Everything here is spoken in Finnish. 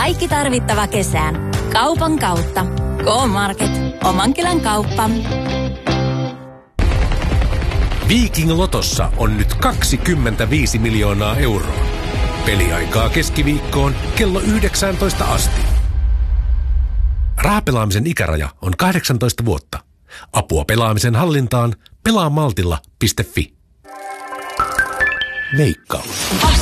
Kaikki tarvittava kesään. Kaupan kautta. K-Market. Omankylän kauppa. Viking Lotossa on nyt 25 miljoonaa euroa. Peliaikaa keskiviikkoon kello 19 asti. Rahapelaamisen ikäraja on 18 vuotta. Apua pelaamisen hallintaan pelaamaltilla.fi. Veikkaus.